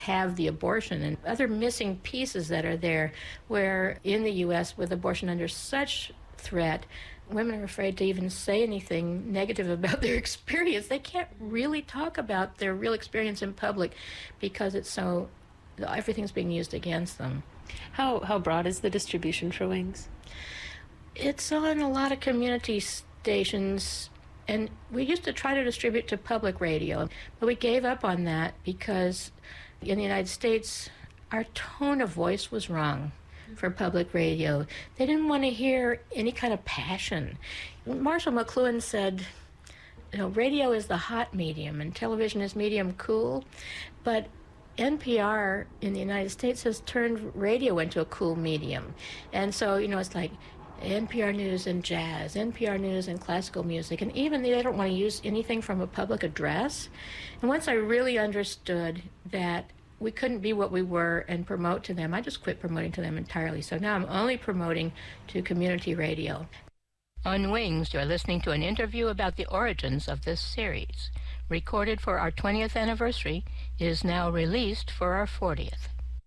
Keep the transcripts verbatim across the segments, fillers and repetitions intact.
have the abortion, and other missing pieces that are there, where in the U S with abortion under such threat, women are afraid to even say anything negative about their experience. They can't really talk about their real experience in public because it's so, everything's being used against them. How how broad is the distribution for Wings? It's on a lot of community stations, and we used to try to distribute to public radio, but we gave up on that because in the United States, our tone of voice was wrong for public radio. They didn't want to hear any kind of passion. Marshall McLuhan said, you know, radio is the hot medium and television is medium cool, but N P R in the United States has turned radio into a cool medium. And so, you know, it's like N P R News and jazz, N P R News and classical music, and even they don't want to use anything from a public address. And once I really understood that we couldn't be what we were and promote to them, I just quit promoting to them entirely. So now I'm only promoting to community radio. On Wings, you're listening to an interview about the origins of this series. Recorded for our twentieth anniversary, it is now released for our fortieth.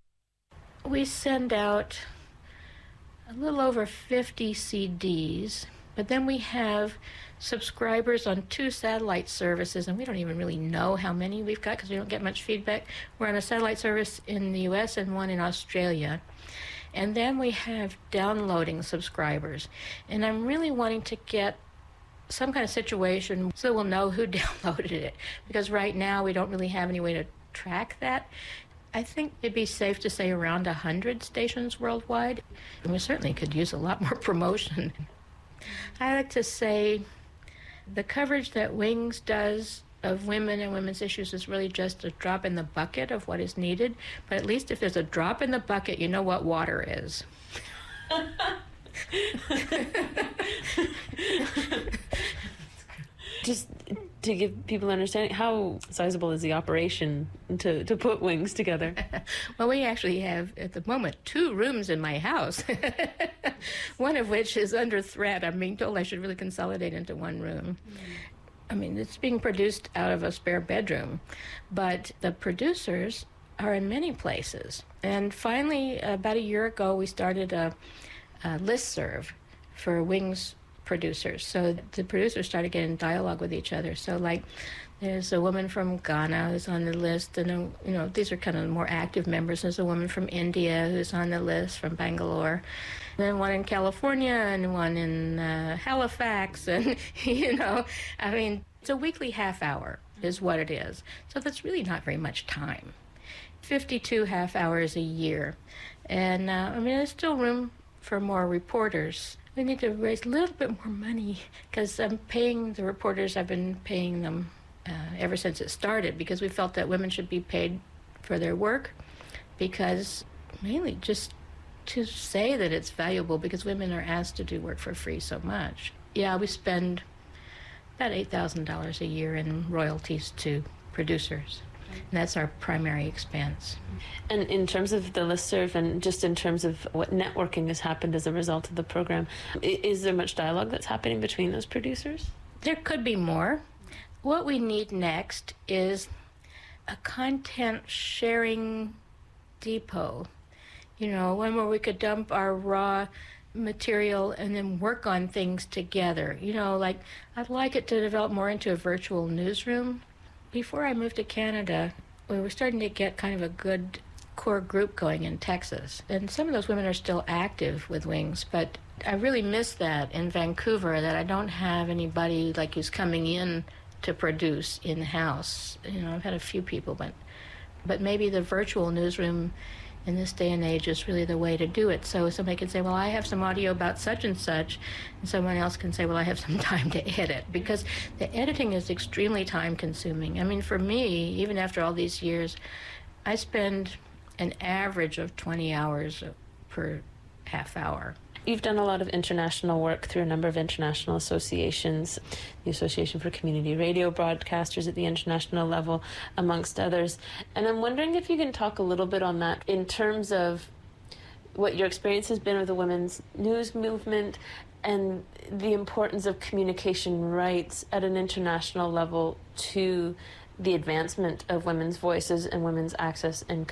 We send out a little over fifty C Ds, but then we have subscribers on two satellite services, and we don't even really know how many we've got because we don't get much feedback. We're on a satellite service in the U S and one in Australia. And then we have downloading subscribers. And I'm really wanting to get some kind of situation so we'll know who downloaded it, because right now we don't really have any way to track that. I think it'd be safe to say around one hundred stations worldwide. And we certainly could use a lot more promotion. I like to say the coverage that Wings does of women and women's issues is really just a drop in the bucket of what is needed. But at least if there's a drop in the bucket, you know what water is. Just to give people an understanding, how sizable is the operation to, to put Wings together? Well, we actually have, at the moment, two rooms in my house, one of which is under threat. I'm being told I should really consolidate into one room. Mm. I mean, it's being produced out of a spare bedroom, but the producers are in many places. And finally, about a year ago, we started a, a listserv for Wings producers. So the producers started getting dialogue with each other. So like there's a woman from Ghana who's on the list, and a, you know, these are kind of more active members. There's a woman from India who's on the list, from Bangalore. And then one in California and one in uh, Halifax, and you know, I mean, it's a weekly half hour is what it is. So that's really not very much time. fifty-two half hours a year. And uh, I mean, there's still room for more reporters. We need to raise a little bit more money because I'm paying the reporters, I've been paying them uh, ever since it started, because we felt that women should be paid for their work, because mainly just to say that it's valuable, because women are asked to do work for free so much. Yeah, we spend about eight thousand dollars a year in royalties to producers. And that's our primary expense. And in terms of the listserv, and just in terms of what networking has happened as a result of the program, is there much dialogue that's happening between those producers? There could be more. What we need next is a content sharing depot. You know, one where we could dump our raw material and then work on things together. You know, like I'd like it to develop more into a virtual newsroom. Before I moved to Canada, we were starting to get kind of a good core group going in Texas. And some of those women are still active with Wings, but I really miss that in Vancouver, that I don't have anybody like who's coming in to produce in-house. You know, I've had a few people, but but maybe the virtual newsroom in this day and age is really the way to do it. So somebody can say, well, I have some audio about such and such, and someone else can say, well, I have some time to edit, because the editing is extremely time-consuming. I mean, for me, even after all these years, I spend an average of twenty hours per half hour. You've done a lot of international work through a number of international associations, the Association for Community Radio Broadcasters at the international level, amongst others. And I'm wondering if you can talk a little bit on that in terms of what your experience has been with the women's news movement and the importance of communication rights at an international level to the advancement of women's voices and women's access and